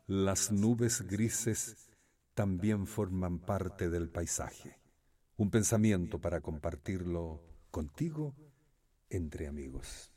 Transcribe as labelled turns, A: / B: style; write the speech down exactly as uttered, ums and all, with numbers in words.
A: las nubes grises también forman parte del paisaje. Un pensamiento para compartirlo contigo entre amigos.